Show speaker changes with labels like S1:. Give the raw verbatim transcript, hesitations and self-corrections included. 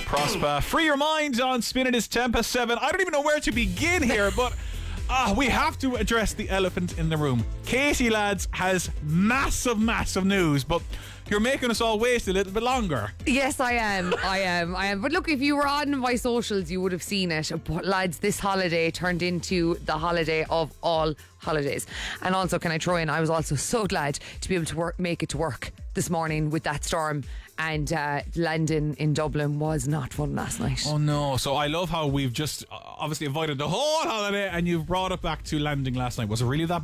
S1: Prosper. Free your mind on Spin It is ten past seven. I don't even know where to begin here, but uh, we have to address the elephant in the room. Katie, lads, has massive, massive news, but you're making us all wait a little bit longer.
S2: Yes, I am. I am. I am. But look, if you were on my socials, you would have seen it. But lads, this holiday turned into the holiday of all holidays. And also, can I throw in, I was also so glad to be able to work, make it to work this morning with that storm. And uh, landing in Dublin was not fun last night.
S1: Oh no. So I love how we've just uh, obviously avoided the whole holiday and you've brought it back to landing last night. Was it really that